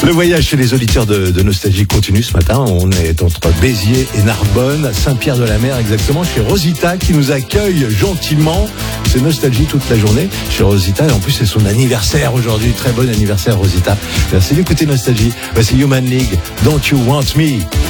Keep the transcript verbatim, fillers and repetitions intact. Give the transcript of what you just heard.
Le voyage chez les auditeurs de, de Nostalgie continue ce matin. On est entre Béziers et Narbonne, à Saint-Pierre-de-la-Mer exactement, chez Rosita qui nous accueille gentiment. C'est Nostalgie toute la journée chez Rosita et en plus c'est son anniversaire aujourd'hui. Très bon anniversaire Rosita. Merci d'écouter Nostalgie. Voici Human League, Don't You Want Me?